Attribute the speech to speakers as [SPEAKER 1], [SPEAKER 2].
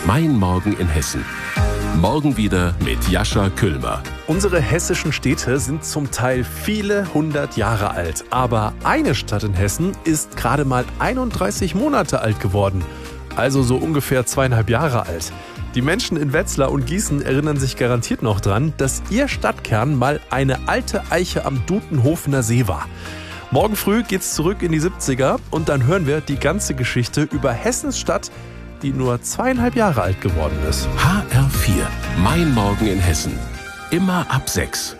[SPEAKER 1] Mein Morgen in Hessen. Morgen wieder mit Jascha Küllmer.
[SPEAKER 2] Unsere hessischen Städte sind zum Teil viele hundert Jahre alt. Aber eine Stadt in Hessen ist gerade mal 31 Monate alt geworden. Also so ungefähr 2,5 Jahre alt. Die Menschen in Wetzlar und Gießen erinnern sich garantiert noch dran, dass ihr Stadtkern mal eine alte Eiche am Dutenhofener See war. Morgen früh geht's zurück in die 70er und dann hören wir die ganze Geschichte über Hessens Stadt, die nur 2,5 Jahre alt geworden ist.
[SPEAKER 1] HR4. Mein Morgen in Hessen. Immer ab 6.